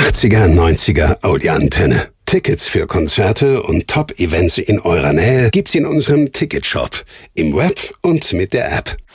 80er, 90er Audi-Antenne. Tickets für Konzerte und Top-Events in eurer Nähe gibt's in unserem Ticketshop, im Web und mit der App.